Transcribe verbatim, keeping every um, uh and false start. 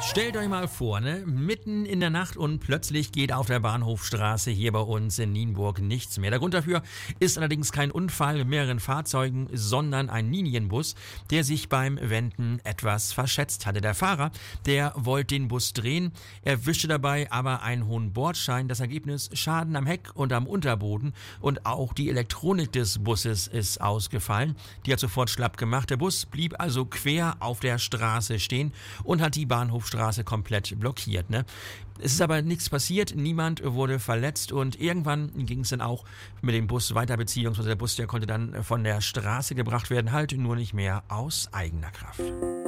Stellt euch mal vor, ne? Mitten in der Nacht und plötzlich geht auf der Bahnhofstraße hier bei uns in Nienburg nichts mehr. Der Grund dafür ist allerdings kein Unfall mit mehreren Fahrzeugen, sondern ein Linienbus, der sich beim Wenden etwas verschätzt hatte. Der Fahrer, der wollte den Bus drehen, erwischte dabei aber einen hohen Bordschein. Das Ergebnis: Schaden am Heck und am Unterboden, und auch die Elektronik des Busses ist ausgefallen. Die hat sofort schlapp gemacht. Der Bus blieb also quer auf der Straße stehen und hat die Bahnhofstraße komplett blockiert. Ne? Es ist aber nichts passiert, niemand wurde verletzt, und irgendwann ging es dann auch mit dem Bus weiter, beziehungsweise der Bus, der konnte dann von der Straße gebracht werden, halt nur nicht mehr aus eigener Kraft.